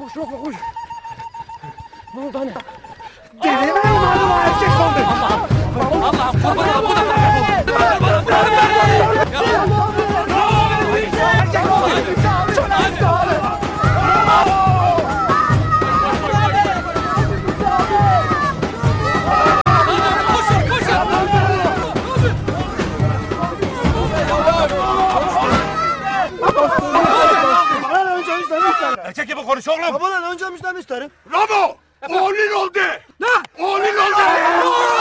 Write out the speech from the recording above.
Koş Ramo koş. Ne oldu anne? Gelin mi umarım erkek oldu? Allah'ım kurban olayım. Erkek gibi konuş oğlum. Babadan önce müjdemiş isterim. Ramo! Oğlun oldu! Ne? Oğlun oldu!